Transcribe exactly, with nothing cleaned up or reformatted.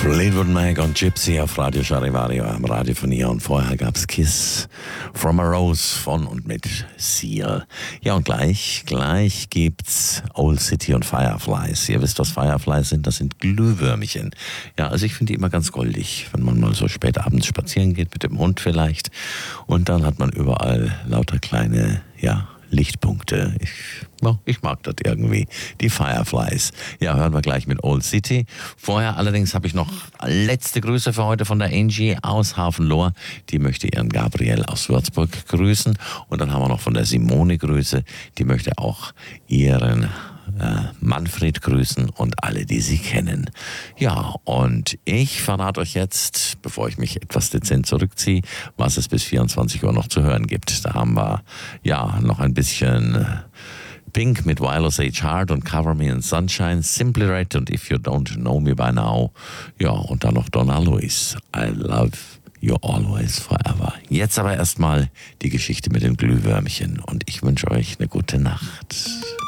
Fleetwood Mac und Gypsy auf Radio Charivario am Radio von ihr. Und vorher gab's Kiss from a Rose von und mit Seal. Ja, und gleich, gleich gibt's Old City und Fireflies. Ihr wisst, was Fireflies sind? Das sind Glühwürmchen. Ja, also ich finde die immer ganz goldig, wenn man mal so spät abends spazieren geht, mit dem Hund vielleicht. Und dann hat man überall lauter kleine, ja, Lichtpunkte. Ich, ja, ich mag das irgendwie. Die Fireflies. Ja, hören wir gleich mit Old City. Vorher allerdings habe ich noch letzte Grüße für heute von der Angie aus Hafenlohr. Die möchte ihren Gabriel aus Würzburg grüßen. Und dann haben wir noch von der Simone Grüße. Die möchte auch ihren Äh, Manfred grüßen und alle, die sie kennen. Ja, und ich verrate euch jetzt, bevor ich mich etwas dezent zurückziehe, was es bis vierundzwanzig Uhr noch zu hören gibt. Da haben wir ja noch ein bisschen Pink mit Wireless Age Heart und Cover Me in Sunshine, Simply Red und If You Don't Know Me By Now. Ja, und dann noch Donna Lewis. I Love You Always Forever. Jetzt aber erstmal die Geschichte mit den Glühwürmchen und ich wünsche euch eine gute Nacht.